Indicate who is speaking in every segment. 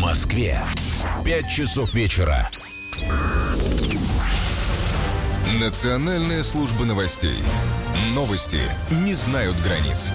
Speaker 1: Москве 5 часов вечера. Национальная служба новостей. Новости не знают границ.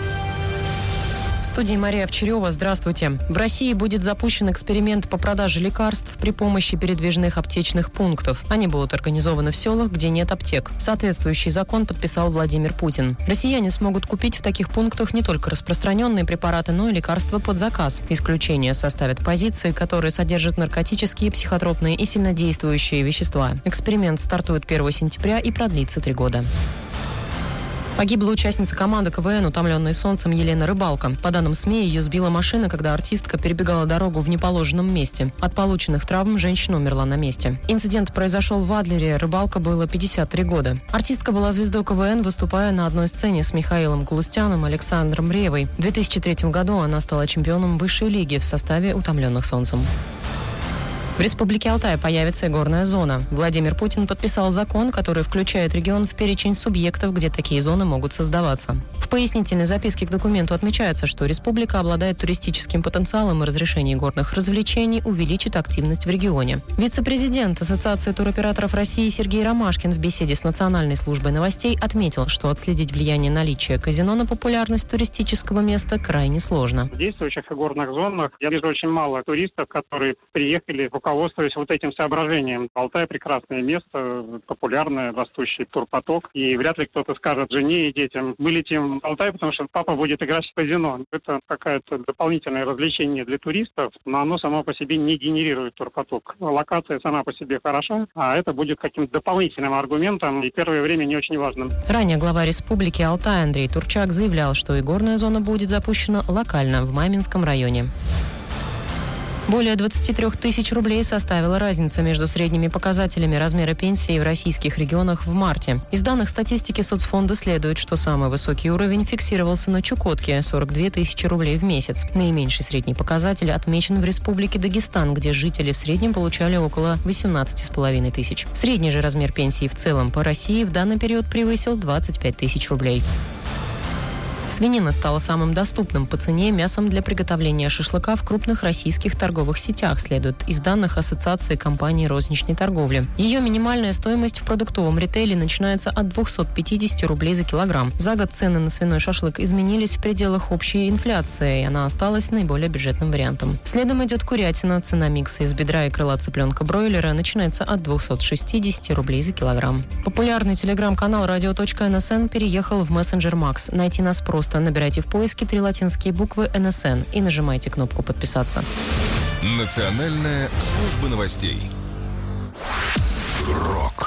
Speaker 2: В студии Мария Овчарева. Здравствуйте. В России будет запущен эксперимент по продаже лекарств при помощи передвижных аптечных пунктов. Они будут организованы в селах, где нет аптек. Соответствующий закон подписал Владимир Путин. Россияне смогут купить в таких пунктах не только распространенные препараты, но и лекарства под заказ. Исключение составят позиции, которые содержат наркотические, психотропные и сильнодействующие вещества. Эксперимент стартует 1 сентября и продлится 3 года. Погибла участница команды КВН «Утомленные солнцем» Елена Рыбалко. По данным СМИ, ее сбила машина, когда артистка перебегала дорогу в неположенном месте. От полученных травм женщина умерла на месте. Инцидент произошел в Адлере. Рыбалко было 53 года. Артистка была звездой КВН, выступая на одной сцене с Михаилом Галустяном и Александром Ревой. В 2003 году она стала чемпионом высшей лиги в составе «Утомленных солнцем». В Республике Алтай появится игорная зона. Владимир Путин подписал закон, который включает регион в перечень субъектов, где такие зоны могут создаваться. В пояснительной записке к документу отмечается, что республика обладает туристическим потенциалом, и разрешение горных развлечений увеличит активность в регионе. Вице-президент Ассоциации туроператоров России Сергей Ромашкин в беседе с Национальной службой новостей отметил, что отследить влияние наличия казино на популярность туристического места крайне сложно.
Speaker 3: В действующих игорных зонах я вижу очень мало туристов, которые приехали руководствуясь вот этим соображением. Алтай — прекрасное место, популярное, растущий турпоток. И вряд ли кто-то скажет жене и детям: мы летим в Алтай, потому что папа будет играть в казино. Это какое-то дополнительное развлечение для туристов, но оно само по себе не генерирует турпоток. Локация сама по себе хороша, а это будет каким-то дополнительным аргументом, и первое время не очень важным.
Speaker 2: Ранее глава республики Алтай Андрей Турчак заявлял, что игорная зона будет запущена локально в Маминском районе. Более 23 тысяч рублей составила разница между средними показателями размера пенсии в российских регионах в марте. Из данных статистики соцфонда следует, что самый высокий уровень фиксировался на Чукотке – 42 тысячи рублей в месяц. Наименьший средний показатель отмечен в Республике Дагестан, где жители в среднем получали около 18,5 тысяч. Средний же размер пенсии в целом по России в данный период превысил 25 тысяч рублей. Свинина стала самым доступным по цене мясом для приготовления шашлыка в крупных российских торговых сетях, следует из данных Ассоциации компаний розничной торговли. Ее минимальная стоимость в продуктовом ритейле начинается от 250 рублей за килограмм. За год цены на свиной шашлык изменились в пределах общей инфляции, и она осталась наиболее бюджетным вариантом. Следом идет курятина. Цена микса из бедра и крыла цыпленка бройлера начинается от 260 рублей за килограмм. Популярный телеграм-канал radio.nsn переехал в мессенджер Макс. Найти нас просто набирайте в поиске 3 латинские буквы НСН и нажимайте кнопку «Подписаться».
Speaker 1: Национальная служба новостей.